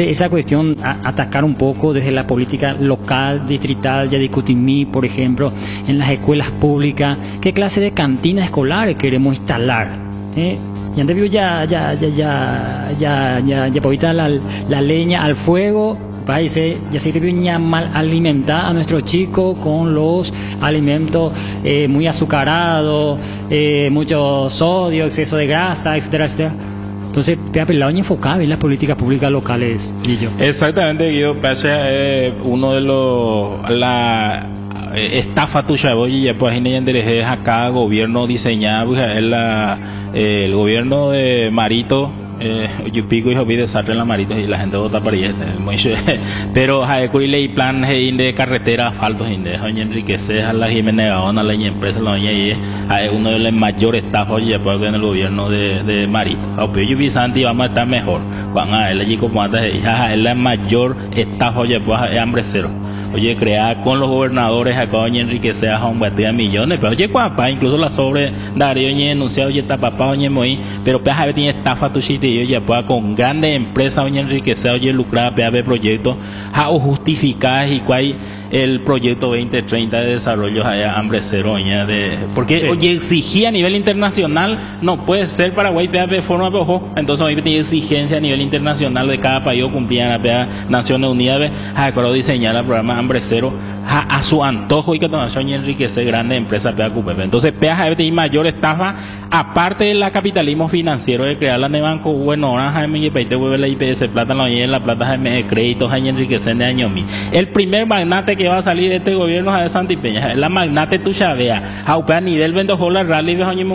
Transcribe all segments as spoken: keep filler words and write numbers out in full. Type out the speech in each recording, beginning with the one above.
Entonces esa cuestión, a, atacar un poco desde la política local, distrital, ya discutimos, por ejemplo, en las escuelas públicas, qué clase de cantinas escolares queremos instalar. ¿eh? Y antes vio ya, ya, ya, ya, ya, ya, ya, ahorita la, la leña al fuego, parece, ya se debe mal alimentar a nuestros chicos con los alimentos eh, muy azucarados, eh, mucho sodio, exceso de grasa, etcétera, etcétera. Entonces, Pelado enfocado en las políticas públicas locales, Guillo. Exactamente, Guido. Pese eh, uno de los la eh, estafa tuya, y ya pues en acá gobierno diseñado, es la eh, el gobierno de Marito. Eh, yo pico y vi desastre en la Marito y la gente vota para ella, pero hay y plan de carretera, asfaltos, hay enriquecer a la Jiménez Gaona, la empresa, la es uno de los mayores estafas ya pues en el gobierno de, de Marito. Aunque yo vi Santi vamos a estar mejor, cuando él allí como antes, es la mayor estafa ya pues es hambre cero. Oye, crear con los gobernadores acá oye enriquecer a un batida de millones, pero oye cuapa, incluso la sobre Darío oye enunciado oye está papá oye muy, pero pues a ver tiene estafa tu chiste y oye pues con grandes empresas oye enriquecer oye lucrar pe a ver proyectos a o justificar y cuál el proyecto veinte treinta de desarrollo allá hambre cero oye de porque sí. Oye exigía a nivel internacional no puede ser Paraguay pe de forma ojo, entonces hoy tiene exigencia a nivel internacional de cada país cumplían a Naciones Unidas a acuerdo diseñar el programa hambre cero a, a su antojo y que no soy enriquecer grandes empresas P A C U P P. Entonces P A J y mayor estafa aparte del capitalismo financiero de crear la de banco bueno ahora Jaime y Peite vuelve la I P S plata no y la plata Jaime de créditos hay enriquecer de año mil el primer magnate que va a salir de este gobierno es de Santipeña la magnate tuchavea a a nivel vendojola rally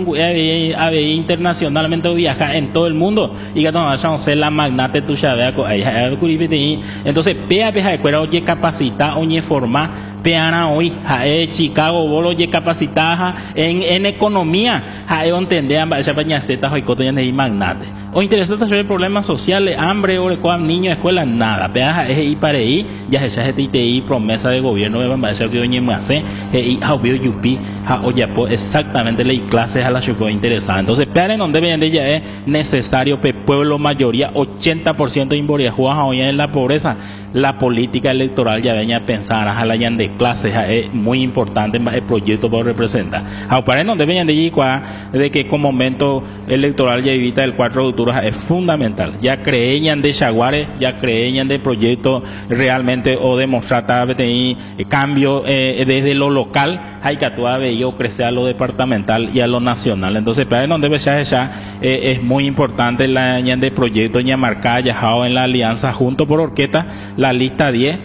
ve internacionalmente viaja en todo el mundo y que no vamos a ser la magnate tuchavea entonces P A P J de cuero oye capacita oye forma peana hoy jae Chicago bolo oye capacitada en en economía jae entender a esa pañaceta hoy coto de magnate o interesante sobre problemas sociales hambre o con niños escuela nada pea es ir para ahí ya esa gente te promesa de gobierno de bambasa que oye más eh y obvio yupi ja oye pues exactamente las clases a la chupo interesada entonces pea en donde ven de ella es necesario pe pueblo mayoría ochenta por ciento de Imboriajuas hoy en la pobreza la política electoral ya venía a pensar a la de clases es muy importante el proyecto para representar a para en donde venían de allí de que con momento electoral ya evita el cuatro de octubre es fundamental ya creían de Chaguares ya creían de proyecto realmente o demostrar eh, cambio eh, desde lo local hay que actuar yo crecer a lo departamental y a lo nacional entonces para en donde ve ya, ya eh, es muy importante la de proyecto ya marcada ya en la alianza junto por orquesta la lista diez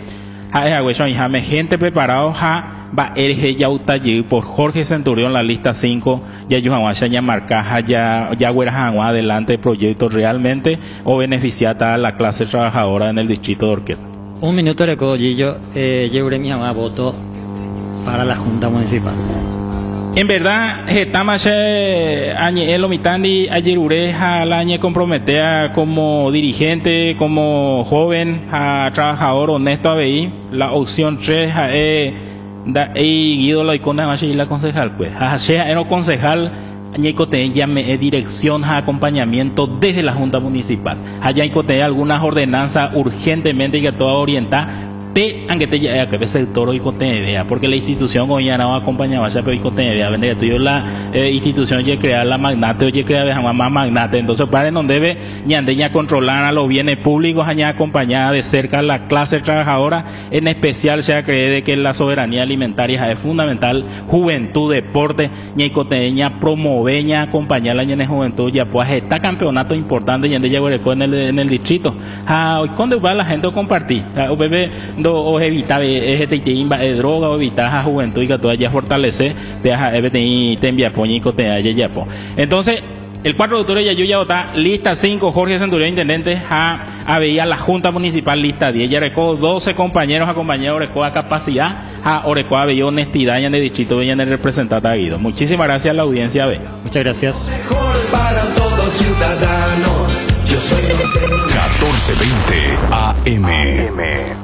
gente preparado ja va el yauta por Jorge Centurión la lista cinco ya Yuhaguacha ya marcaja ya ya Huerajangua adelante el proyecto realmente o beneficiata a la clase trabajadora en el distrito de Orqueta. Un minuto de codillo eh, llevaré mi voto para la Junta Municipal. En verdad, estamos añe mitandi ayer ureja la añe comprometea como dirigente, como joven, a trabajador honesto a ver la opción tres a e da e guido la icona y la concejal pues a sea era concejal añecote ya me dirección a acompañamiento desde la Junta Municipal allá hay algunas ordenanzas urgentemente que toda orientar P aunque te ya que ese toro y contenedea porque la institución hoy ya no acompañaba ya pero y contenedea vende tú la eh, institución ya crear la magnate oye crea de más magnate entonces para en donde debe ñandeña controlar a los bienes públicos aña acompañada de cerca a la clase trabajadora en especial se cree de que la soberanía alimentaria es fundamental juventud deporte ña y contenedea promoveña acompañar la ña juventud ya pues está campeonato importante ñandeña en el en el distrito ah hoy cuando va la gente compartir o bebé o evitar este de droga o evitar a juventud y que todavía fortalece de a te envía poñico te haya ya entonces el cuatro de octubre ya yo ya está lista cinco Jorge Centurión intendente a a veía la Junta Municipal lista diez ya recojo doce compañeros a compañeros orecoa capacidad a orecoa veía honestidad en el distrito veía en el representante a Guido muchísimas gracias a la audiencia B muchas gracias mejor para todo ciudadano yo soy catorce veinte A M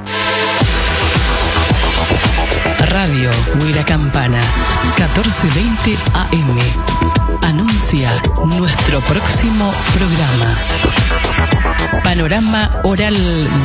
Radio Huira Campana, catorce veinte A M. Anuncia nuestro próximo programa. Panorama oral